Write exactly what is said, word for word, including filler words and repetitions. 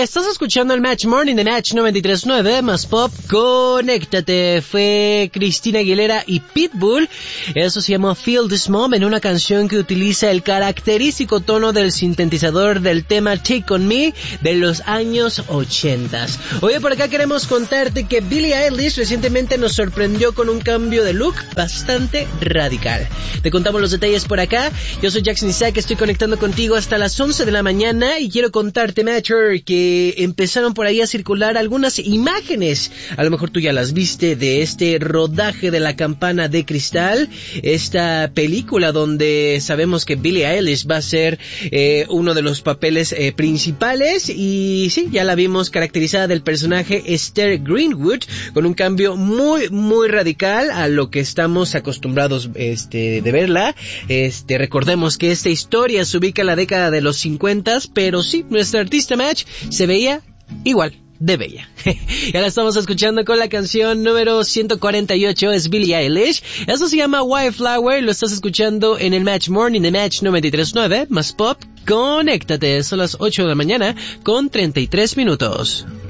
Estás escuchando el Match Morning de Match noventa y tres punto nueve, más pop, conéctate. Fue Cristina Aguilera y Pitbull. Eso se llama Feel This Moment, una canción que utiliza el característico tono del sintetizador del tema Take On Me de los años ochenta. Oye, por acá queremos contarte que Billie Eilish recientemente nos sorprendió con un cambio de look bastante radical. Te contamos los detalles por acá. Yo soy Jackson Isaac, estoy conectando contigo hasta las once de la mañana y quiero contarte, Matcher, que empezaron por ahí a circular algunas imágenes. A lo mejor tú ya las viste, de este rodaje de La Campana de Cristal, esta película donde sabemos que Billie Eilish va a ser eh, uno de los papeles eh, principales, y sí, ya la vimos caracterizada del personaje Esther Greenwood, con un cambio muy, muy radical a lo que estamos acostumbrados este, de verla. Este, recordemos que esta historia se ubica en la década de los cincuenta, pero sí, nuestra artista Match se veía igual de bella. Ya la estamos escuchando con la canción número ciento cuarenta y ocho, es Billie Eilish. Eso se llama Wildflower, lo estás escuchando en el Match Morning de Match noventa y tres punto nueve, más pop, conéctate. Son las ocho de la mañana con treinta y tres minutos.